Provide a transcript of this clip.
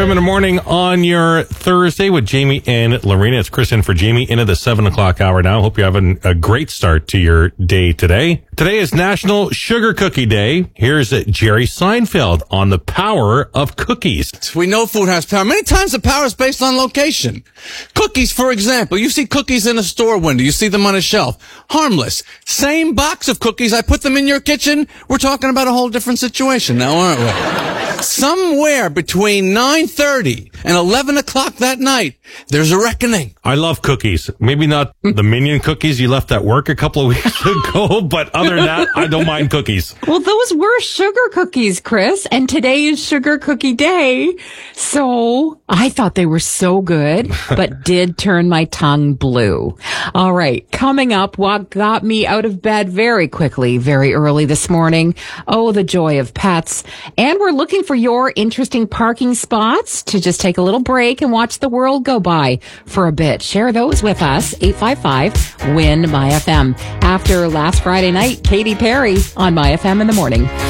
FM in the morning on your Thursday with Jamie and Lorena. It's Chris in for Jamie into the 7 o'clock hour now. Hope you're having a great start to your day today. Today is National Sugar Cookie Day. Here's Jerry Seinfeld on the power of cookies. We know food has power. Many times the power is based on location. Cookies, for example. You see cookies in a store window. You see them on a shelf. Harmless. Same box of cookies. I put them in your kitchen. We're talking about a whole different situation now, aren't we? Somewhere between 9:30 and 11 o'clock that night, there's a reckoning. I love cookies. Maybe not the Minion cookies you left at work a couple of weeks ago, but other than that, I don't mind cookies. Well, those were sugar cookies, Chris, and today is Sugar Cookie Day. So I thought they were so good, but did turn my tongue blue. All right, coming up, what got me out of bed very quickly, very early this morning. Oh, the joy of pets. And we're looking for your interesting parking spots to just take a little break and watch the world go by for a bit. Share those with us. 855-WIN-MY-FM. After last Friday night, Katy Perry on My FM in the morning.